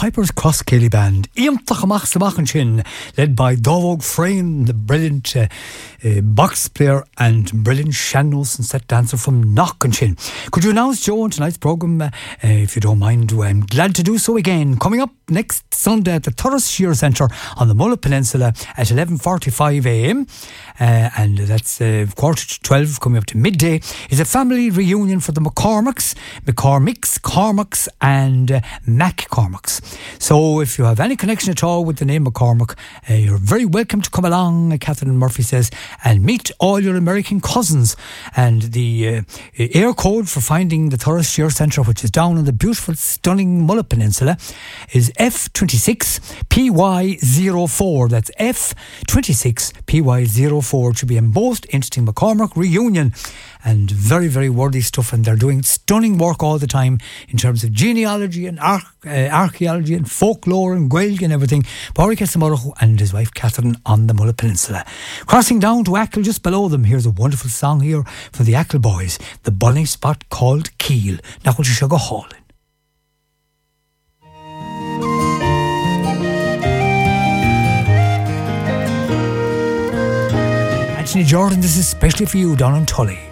Pipers Cross Kelly Band, Iamtach amach samachan sin, led by Dovog Frayne, the brilliant box player and brilliant Shannos and set dancer from Knockenshin. Could you announce, Joe, on tonight's programme, if you don't mind? I'm glad to do so again. Coming up next Sunday at the Thurles Shear Centre on the Mulla Peninsula at 11:45am, and that's 11:45, coming up to midday, is a family reunion for the McCormicks, Cormacks and McCormacks. So if you have any connection at all with the name McCormack, you're very welcome to come along, Catherine Murphy says, and meet all your American cousins. And the air code for finding the Thurles Shear Centre, which is down on the beautiful, stunning Mulla Peninsula, is F26PY04. That's F26PY04. It should be a most interesting McCormack reunion, and very, very worthy stuff. And they're doing stunning work all the time in terms of genealogy and archaeology and folklore and Gaeilge and everything. Pádraig Esamorach and his wife Catherine on the Mulla Peninsula. Crossing down to Achill just below them, here's a wonderful song here for the Achill boys, the bunny spot called Keel. Now what you should go hauling. Anthony Jordan, this is especially for you down in Tully.